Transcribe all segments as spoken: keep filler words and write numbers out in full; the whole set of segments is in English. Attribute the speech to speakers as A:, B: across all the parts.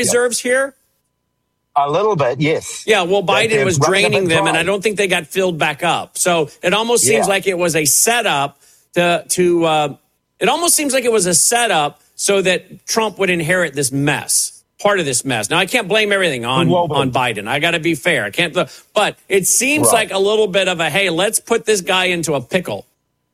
A: reserves here?
B: A little bit, yes.
A: Yeah, well, Biden was draining them,
B: dry.
A: and I don't think they got filled back up. So it almost seems
B: Yeah.
A: like it was a setup to, to uh, it almost seems like it was a setup so that Trump would inherit this mess, part of this mess. Now, I can't blame everything on,
B: well,
A: on Biden. I got to be fair. I can't, but it seems
B: Right.
A: like a little bit of a, hey, let's put this guy into a pickle.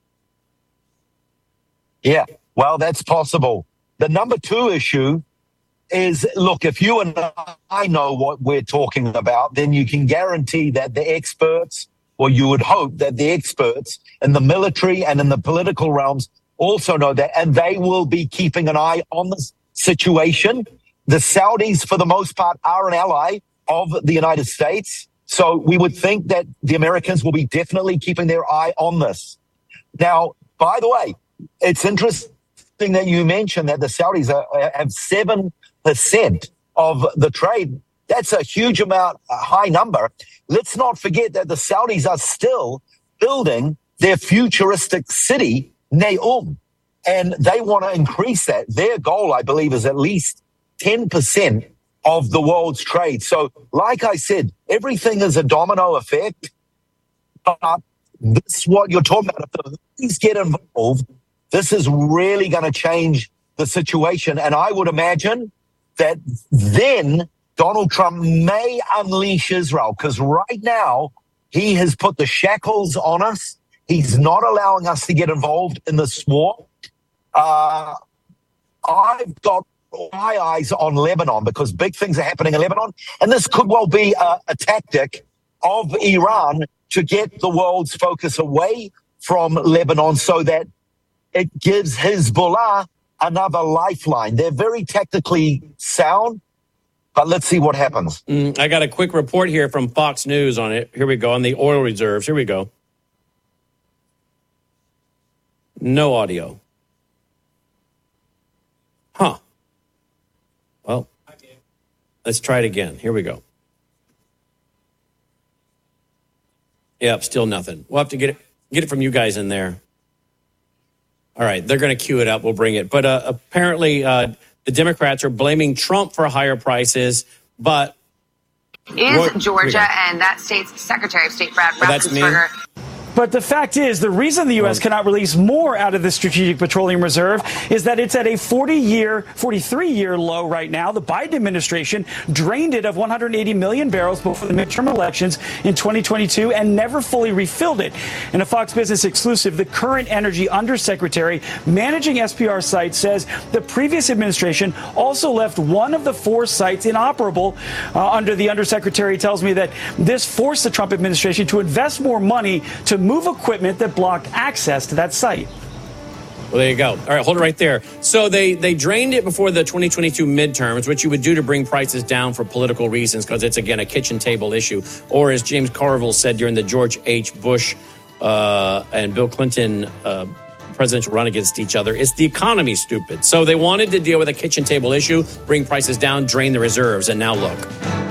B: Yeah, well, that's possible. The number two issue is, look, if you and I know what we're talking about, then you can guarantee that the experts, or you would hope that the experts in the military and in the political realms also know that, and they will be keeping an eye on this situation. The Saudis, for the most part, are an ally of the United States. So we would think that the Americans will be definitely keeping their eye on this. Now, by the way, it's interesting that you mentioned that the Saudis are, have seven percent of the trade. That's a huge amount, a high number. Let's not forget that the Saudis are still building their futuristic city, Neom, and they want to increase that. Their goal, I believe, is at least ten percent of the world's trade. So, like I said, everything is a domino effect. But this is what you're talking about. If the Houthis get involved, this is really going to change the situation. And I would imagine that then Donald Trump may unleash Israel, because right now he has put the shackles on us. He's not allowing us to get involved in this war. Uh, I've got my eyes on Lebanon because big things are happening in Lebanon. And this could well be a, a tactic of Iran to get the world's focus away from Lebanon so that it gives Hezbollah another lifeline. They're very tactically sound, but let's see what happens.
A: Mm, I got a quick report here from Fox News on it. Here we go, on the oil reserves. Here we go. No audio. Huh. Well, let's try it again. Here we go. Yep, still nothing. We'll have to get it, get it from you guys in there. All right, they're going to queue it up. We'll bring it. But uh, apparently uh, the Democrats are blaming Trump for higher prices, but...
C: Is
A: what,
C: Georgia and that state's Secretary of State, Brad
A: oh, that's me?
C: Raffensperger.
D: But the fact is, the reason the U S cannot release more out of the Strategic Petroleum Reserve is that it's at a forty-year, forty-three-year low right now. The Biden administration drained it of one hundred eighty million barrels before the midterm elections in twenty twenty-two and never fully refilled it. In a Fox Business exclusive, the current Energy Undersecretary managing S P R sites says the previous administration also left one of the four sites inoperable. Uh, under the Undersecretary tells me that this forced the Trump administration to invest more money to move equipment that blocked access to that site.
A: Well, there you go. All right, hold it right there. So they, they drained it before the twenty twenty-two midterms, which you would do to bring prices down for political reasons, because it's, again, a kitchen table issue. Or as James Carville said during the George H. Bush uh, and Bill Clinton uh, presidential run against each other, it's the economy, stupid. So they wanted to deal with a kitchen table issue, bring prices down, drain the reserves, and now look.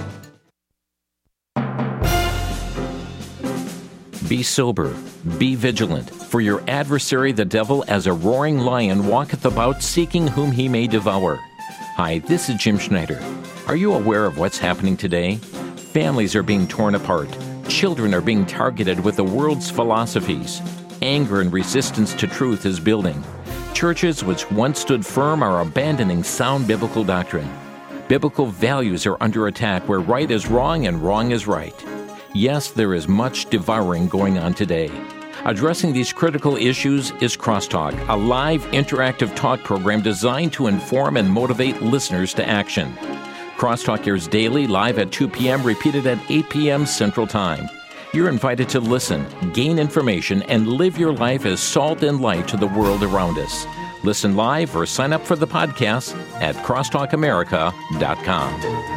E: Be sober, be vigilant, for your adversary the devil as a roaring lion walketh about seeking whom he may devour. Hi, this is Jim Schneider. Are you aware of what's happening today? Families are being torn apart. Children are being targeted with the world's philosophies. Anger and resistance to truth is building. Churches which once stood firm are abandoning sound biblical doctrine. Biblical values are under attack where right is wrong and wrong is right. Yes, there is much devouring going on today. Addressing these critical issues is Crosstalk, a live interactive talk program designed to inform and motivate listeners to action. Crosstalk airs daily, live at two p.m., repeated at eight p.m. Central Time. You're invited to listen, gain information, and live your life as salt and light to the world around us. Listen live or sign up for the podcast at crosstalk america dot com.